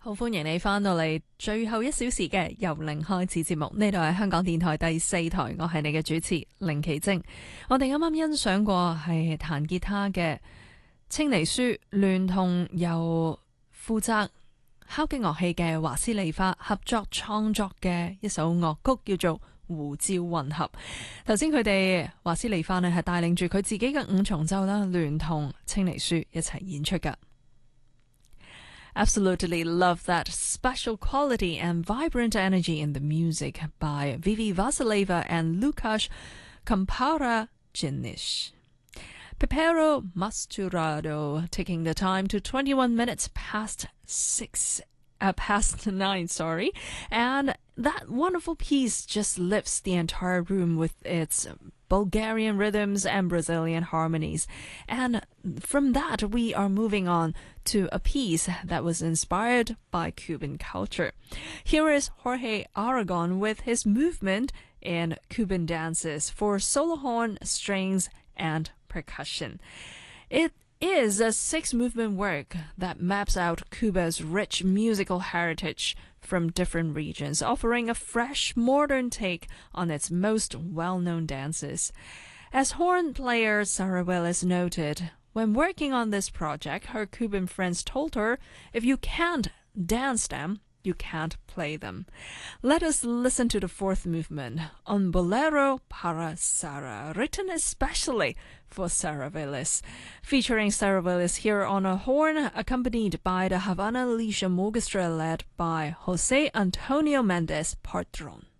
好歡迎你返到嚟最後一小時嘅由零開始節目，呢度係香港電台第4台，我係你嘅主持凌奇晶。我哋啱啱欣賞過係彈吉他嘅青尼舒聯同由負責敲擊樂器嘅華斯利花合作創作嘅一首樂曲，叫做胡椒混合。頭先佢哋華斯利花呢係帶領住佢自己嘅五重奏啦，聯同青尼舒一齊演出㗎。Absolutely love that special quality and vibrant energy in the music by Vivi Vasileva and Lukasz Komparajinic. Pepero Masturado, taking the time to 21 minutes past 9, sorry. And that wonderful piece just lifts the entire room with its Bulgarian rhythms and Brazilian harmonies. And from that, we are moving on to a piece that was inspired by Cuban culture. Here is Jorge Aragon with his movement in Cuban dances for solo horn, strings, and percussion. It is a 6-movement work that maps out Cuba's rich musical heritage from different regions, offering a fresh, modern take on its most well-known dances. As horn player Sarah Willis noted, when working on this project, her Cuban friends told her, if you can't dance them, you can't play them. Let us listen to the 4th movement, Un Bolero para Sarah, written especially for Sarah Willis, featuring Sarah Willis here on a horn, accompanied by the Havana Elysium Orchestra led by Jose Antonio Mendez Patron.